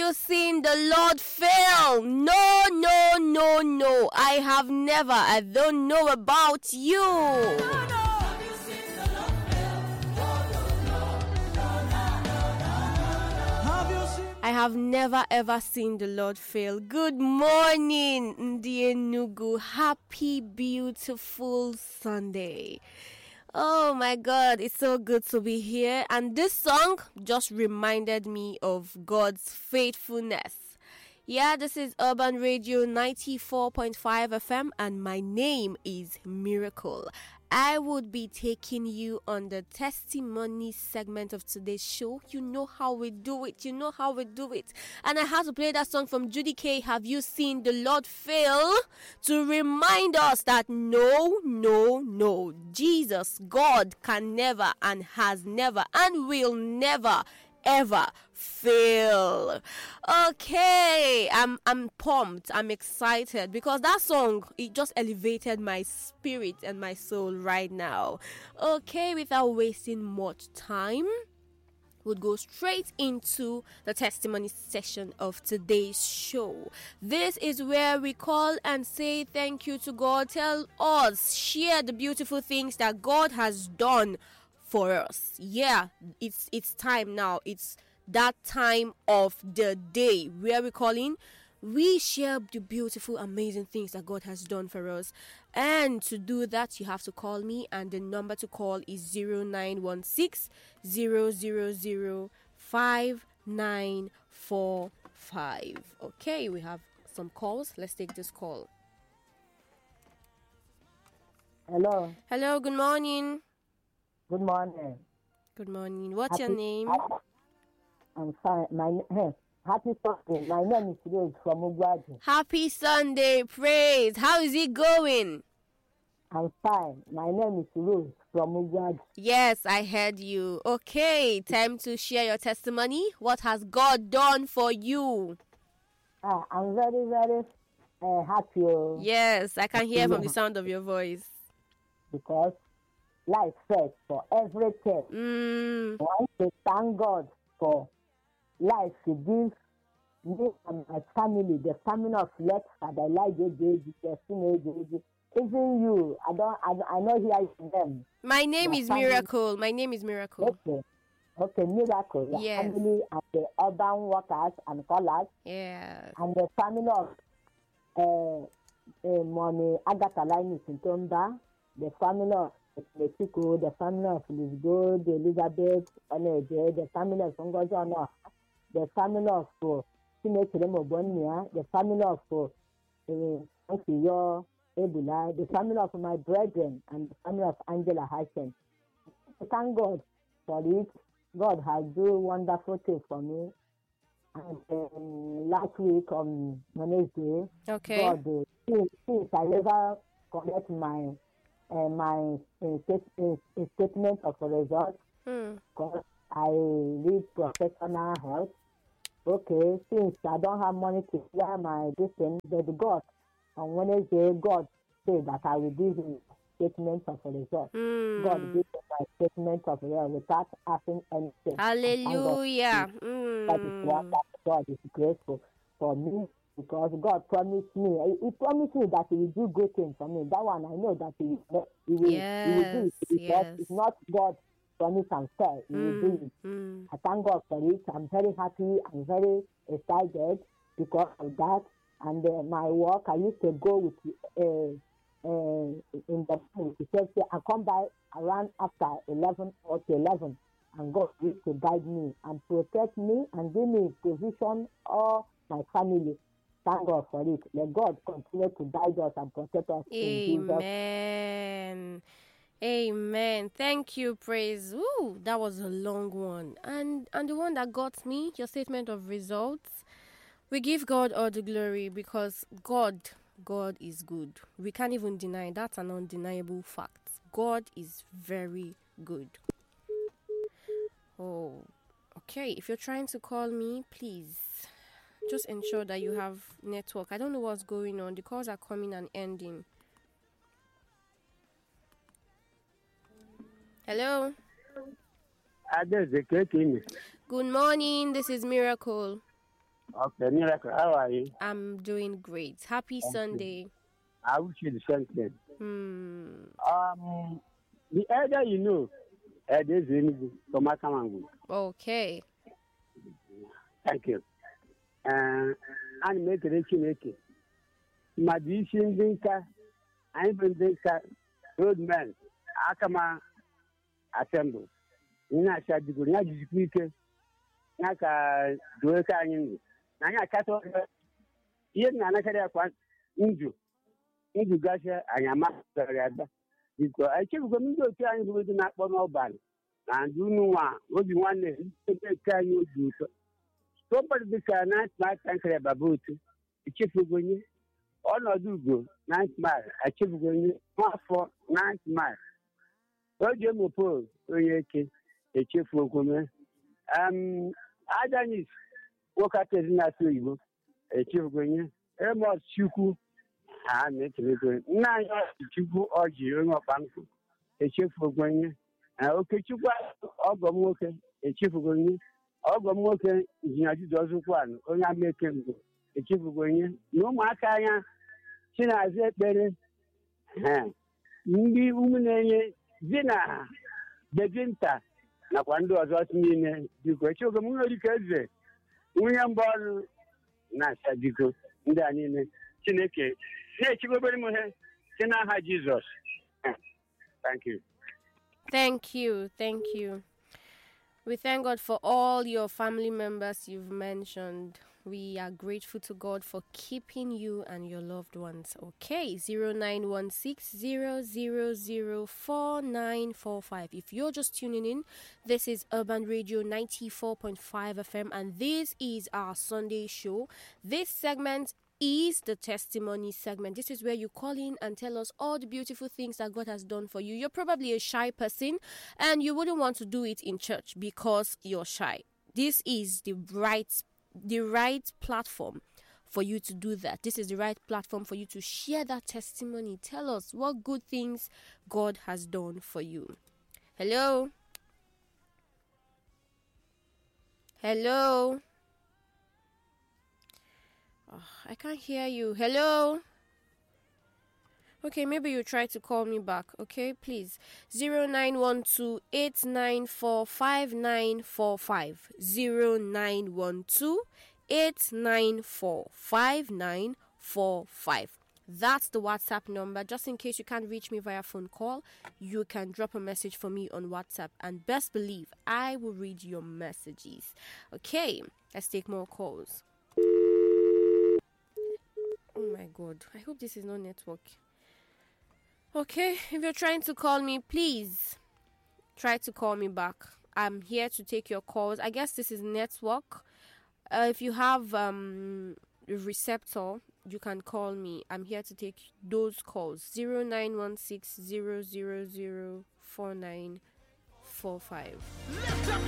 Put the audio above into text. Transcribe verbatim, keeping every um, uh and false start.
you seen the Lord fail? No, no, no, no. I have never. I don't know about you. I have never ever seen the Lord fail. Good morning, Ndie Nugu. Happy, beautiful Sunday. Oh my God, it's so good to be here. And this song just reminded me of God's faithfulness. Yeah, this is Urban Radio ninety-four point five F M and my name is Miracle. I would be taking you on the testimony segment of today's show. You know how we do it. You know how we do it. And I had to play that song from Judy K. Have you seen the Lord fail? To remind us that no, no, no. Jesus, God can never and has never and will never ever fail. Okay, I'm I'm pumped. I'm excited because that song, it just elevated my spirit and my soul right now. Okay, without wasting much time, we'll go straight into the testimony session of today's show. This is where we call and say thank you to God. Tell us, share the beautiful things that God has done for us. Yeah, it's it's time now. It's that time of the day where we call in, we share the beautiful, amazing things that God has done for us. And to do that, you have to call me, and the number to call is zero nine one six, zero zero zero, five nine four five. Okay, we have some calls. Let's take this call. Hello. Hello, good morning. Good morning. Good morning. What's Happy, your name? I'm fine. My hey, happy Sunday. My name is Rose from Ugwaji. Happy Sunday, praise. How is it going? I'm fine. My name is Rose from Ugwaji. Yes, I heard you. Okay, time to share your testimony. What has God done for you? Ah, I'm very, very uh, happy. Yes, I can hear from the sound of your voice. Because life first for everything. Mm. I want to thank God for life He gives me and my family, the family of Lex, and I like the the even you. I don't. I, I know here is them. My name My is family. Miracle. My name is Miracle. Okay. Okay, Miracle. The Yes. family and the urban workers and callers. Yeah. And the family of uh, uh, Mommy Agatha Linus in Tomba. The family of Mexico, the family of Lisgo, the Elizabeth, Oneje, the family of Ngozona, the family of Sinetiremo Bonia, the family of Antiyo Ebula, the family of my brethren, and the family of Angela Hashem. Thank God for it. God has done wonderful things for me. And um, last week on Wednesday, Okay. God, uh, since, since I never collect my uh, my uh, state, uh, statement of results, because Hmm. I need professional help. Okay, since I don't have money to clear my distance, but God, on Wednesday, God said that I will give you statement of results. Hmm. God gave me my statement of results without asking anything. Hallelujah. That is what Mm. that God is grateful for me, because God promised me. He, he promised me that He will do good things for me. That one I know that He will. He will, he will do Yes. it, because Yes. it's not God promise and fail. He will do Mm. it. Mm. I thank God for it. I'm very happy. I'm very excited because of that. And uh, my work, I used to go with uh, uh, in the morning. He said, I come by around after eleven or to eleven, and God used to guide me and protect me and give me position or my family. Thank God for it. Let God continue to guide us and protect us in Jesus. Amen. Amen. Thank you, praise. Ooh, that was a long one. And and the one that got me, your statement of results. We give God all the glory because God, God is good. We can't even deny that's an undeniable fact. God is very good. Oh, okay. If you're trying to call me, please just ensure that you have network. I don't know what's going on. The calls are coming and ending. Hello. Good morning. This is Miracle. Okay, Miracle, how are you? I'm doing great. Happy Thank you. Sunday. I wish you the same thing. Hmm. Um, the elder you know, uh, this is from Akamangu. Okay. Thank you. Uh, and make it a make Magician Dinka, I'm Dinka, roadman, Akama Assemble. Ina sha digo na jikike na ka doye ka yin na ya kato yin na na kada kwa inju inju gasha anyama garada diko ai che go mi do ti anyi go na kpo no ban na ndu nu wa obi nwanne nke ka anyi oju to so but dika na ma kan kare babutu ichifu gonye ọnọdụ ugo ninth mile achieve gonye afọ ninth mile oje mopo onye eke echefu okwume um Adanis wokatezi na-asụ Igbo echefugonye Amos Chukwu ha na-ekelego nna anyị Chukwu ọjị onye ọkpankụ echefugonye Okechukwu ọgọ m nwoke echefugonye ọgọ m nwoke injinia Jizọzụkwanụ onye Ameke Ngwo echefugonye na ụmụaka anya Chinazụ Ekpere ndị ụmụnenye dị na Bejinta nakwa ndị ọzọ niile biko echeoge m nwere ike eze nwunye mbụ ọrụ na-asa biko ndị a niile Chineke na-echigobere m ihe si n'aha Jizọs. Thank you. Thank you. Thank you. We thank God for all your family members you've mentioned. We are grateful to God for keeping you and your loved ones. Okay, zero nine one six zero zero zero four nine four five. If you're just tuning in, this is Urban Radio ninety-four point five F M and this is our Sunday show. This segment is the testimony segment. This is where you call in and tell us all the beautiful things that God has done for you. You're probably a shy person and you wouldn't want to do it in church because you're shy. This is the right the right platform for you to do that. This is the right platform for you to share that testimony. Tell us what good things God has done for you. Hello? Hello? Oh, I can't hear you. Hello? Okay, maybe you try to call me back. Okay, please. zero nine one two eight nine four five nine four five. zero nine one two eight nine four five nine four five. That's the WhatsApp number. Just in case you can't reach me via phone call, you can drop a message for me on WhatsApp. And best believe, I will read your messages. Okay, let's take more calls. Oh my God. I hope this is not network. Okay, if you're trying to call me, please try to call me back. I'm here to take your calls. I guess this is network. Uh, if you have um, a receptor, you can call me. I'm here to take those calls. zero nine one six zero zero zero four nine four five.